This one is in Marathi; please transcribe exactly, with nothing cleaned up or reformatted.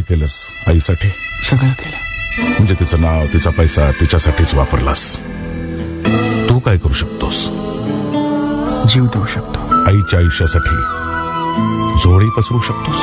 केलंस आईसाठी? सगळं केलं. म्हणजे तिचं नाव, तिचा पैसा तिच्यासाठीच वापरलास. तू काय करू शकतोस? जीव देऊ शकतो. आईच्या आयुष्यासाठी जोडी पसरू शकतोस.